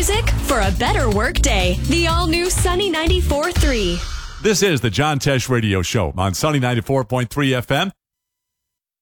music for a better work day. The all-new Sunny 94.3. This is the John Tesh Radio Show on Sunny 94.3 FM.